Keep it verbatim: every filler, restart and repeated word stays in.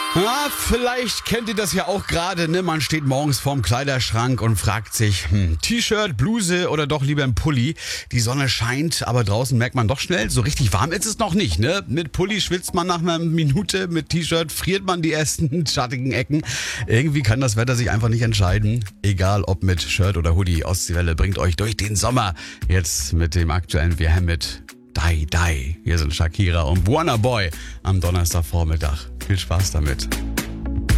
Ja, vielleicht kennt ihr das ja auch gerade, ne? Man steht morgens vorm Kleiderschrank und fragt sich, hm, T-Shirt, Bluse oder doch lieber ein Pulli? Die Sonne scheint, aber draußen merkt man doch schnell, so richtig warm ist es noch nicht, ne? Mit Pulli schwitzt man nach einer Minute, mit T-Shirt friert man die ersten schattigen Ecken. Irgendwie kann das Wetter sich einfach nicht entscheiden. Egal ob mit Shirt oder Hoodie, Ostseewelle bringt euch durch den Sommer. Jetzt mit dem aktuellen W M mit Die Die. Hier sind Shakira und Burna Boy am Donnerstagvormittag. Viel Spaß damit.